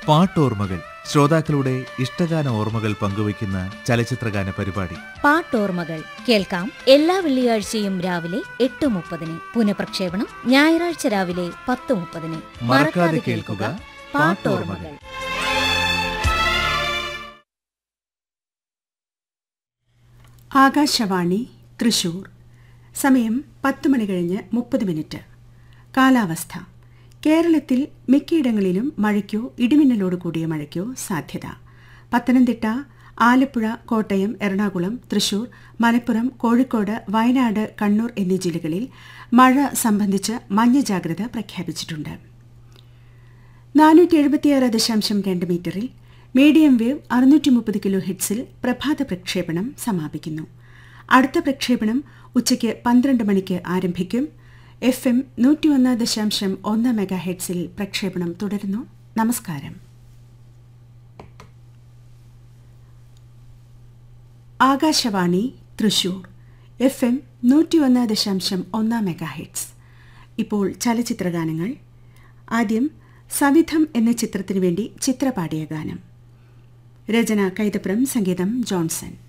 പാട്ടോർമ്മകൾ ശ്രോതാക്കളുടെ ഇഷ്ടഗാന ഓർമ്മകൾ പങ്കുവയ്ക്കുന്ന ചലച്ചിത്രഗാന പരിപാടി. പാട്ടോർമ്മകൾ കേൾക്കാം എല്ലാ വെള്ളിയാഴ്ചയും രാവിലെ 8:30. പുനഃപ്രക്ഷേപണം ഞായറാഴ്ച രാവിലെ 10:30. മറക്കാതെ കേൾക്കുക പാട്ടോർമ്മകൾ. ആകാശവാണി തൃശൂർ. സമയം 10 മണി കഴിഞ്ഞ് 30. കാലാവസ്ഥ. കേരളത്തിൽ മിക്കയിടങ്ങളിലും മഴയ്ക്കോ ഇടിമിന്നലോട് കൂടിയ മഴയ്ക്കോ സാധ്യത. പത്തനംതിട്ട, ആലപ്പുഴ, കോട്ടയം, എറണാകുളം, തൃശൂർ, മലപ്പുറം, കോഴിക്കോട്, വയനാട്, കണ്ണൂർ എന്നീ ജില്ലകളിൽ മഴ സംബന്ധിച്ച് മഞ്ഞ ജാഗ്രത പ്രഖ്യാപിച്ചിട്ടുണ്ട്. 476.2 മീറ്ററിൽ മീഡിയം വേവ് 630 കിലോ ഹെർട്സിൽ പ്രഭാത പ്രക്ഷേപണം സമാപിക്കുന്നു. അടുത്ത പ്രക്ഷേപണം ഉച്ചയ്ക്ക് 12 മണിക്ക് ആരംഭിക്കും. FM 101.1 മെഗാഹെർട്സിൽ പ്രക്ഷേപണം തുടരുന്നു. നമസ്കാരം. ആകാശവാണി തൃശൂർ. FM 101.1 megahertz. ഇപ്പോൾ ചലച്ചിത്രഗാനങ്ങൾ. ആദ്യം സവിധം എന്ന ചിത്രത്തിനു വേണ്ടി ചിത്ര പാടിയ ഗാനം. രചന കൈതപ്രം, സംഗീതം ജോൺസൺ.